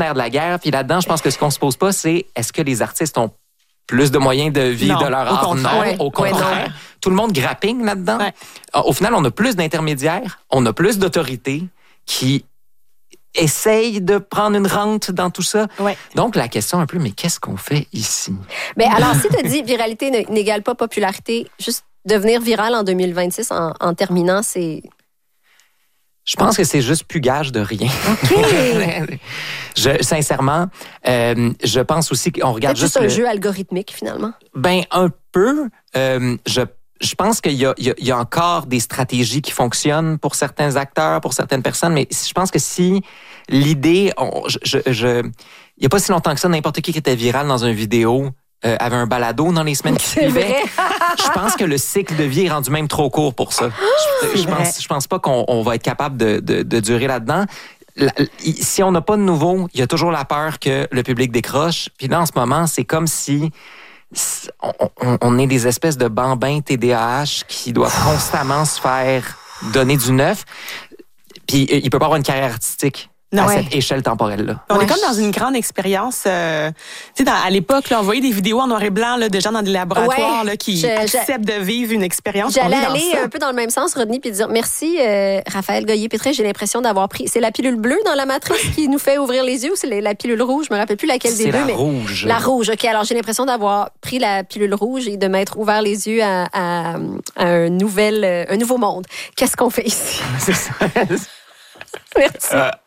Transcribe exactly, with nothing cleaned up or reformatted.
nerf de la guerre. Puis là-dedans, je pense que ce qu'on se pose pas, c'est est-ce que les artistes ont plus de moyens de vivre non, de leur au art? contraire. Non, Ouais, au contraire. ouais, Tout le monde grappine là-dedans. Ouais. Au final, on a plus d'intermédiaires, on a plus d'autorités qui essayent de prendre une rente dans tout ça. Ouais. Donc, la question un peu, mais qu'est-ce qu'on fait ici? Ben, alors, si tu as dit viralité n'égale pas popularité, juste devenir viral en deux mille vingt-six en, en terminant, c'est... Je pense que c'est juste plus gage de rien. OK. je, sincèrement, euh, je pense aussi qu'on regarde C'est juste juste un le... jeu algorithmique, finalement. Ben, un peu. Euh, je, je pense qu'il y a, il y, a, il y a encore des stratégies qui fonctionnent pour certains acteurs, pour certaines personnes, mais je pense que si l'idée... On, je, je, je, il n'y a pas si longtemps que ça, n'importe qui qui était viral dans une vidéo euh, avait un balado dans les semaines qui suivaient. Je pense que le cycle de vie est rendu même trop court pour ça. Je, je, pense, je pense pas qu'on on va être capable de, de, de durer là-dedans. La, si on n'a pas de nouveau, il y a toujours la peur que le public décroche. Puis là, en ce moment, c'est comme si on, on, on est des espèces de bambins T D A H qui doivent constamment se faire donner du neuf. Puis il peut pas avoir une carrière artistique. Non, à ouais. cette échelle temporelle-là. On Ouais. est comme dans une grande expérience. Euh, tu sais, à l'époque, là, on voyait des vidéos en noir et blanc là, de gens dans des laboratoires Ouais. là, qui Je- acceptent de vivre une expérience. J'allais On est dans aller ça. un peu dans le même sens, Rodney, puis dire merci, euh, Raphaël Goyer-Pétré. J'ai l'impression d'avoir pris... C'est la pilule bleue dans la matrice qui nous fait ouvrir les yeux ou c'est la pilule rouge? Je me rappelle plus laquelle des C'est deux. la mais rouge. La rouge, OK. Alors, j'ai l'impression d'avoir pris la pilule rouge et de m'être ouvert les yeux à, à, à un, nouvel, euh, un nouveau monde. Qu'est-ce qu'on fait ici? C'est ça. Merci. Euh,